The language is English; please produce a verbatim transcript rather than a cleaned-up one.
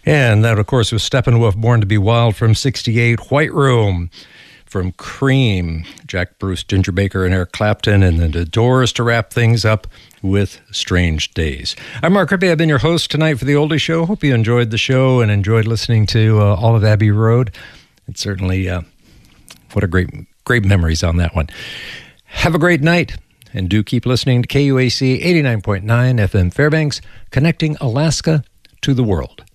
And that, of course, was Steppenwolf, Born to be Wild from sixty-eight, White Room from Cream, Jack Bruce, Ginger Baker, and Eric Clapton, and then the Doors to wrap things up with Strange Days. I'm Mark Rippey. I've been your host tonight for The Oldie Show. Hope you enjoyed the show and enjoyed listening to uh, all of Abbey Road. It's certainly, uh, what a great, great memories on that one. Have a great night, and do keep listening to K U A C eighty-nine point nine F M Fairbanks, connecting Alaska to the world.